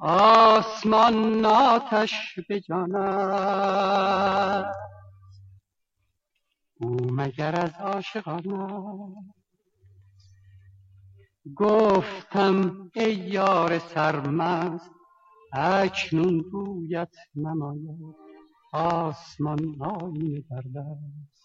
آسمان آتش به جان است، او مگر از عاشقان است؟ گفتم ای یار سرمست، اکنون رویت نماید، آسمان آیینه در دست.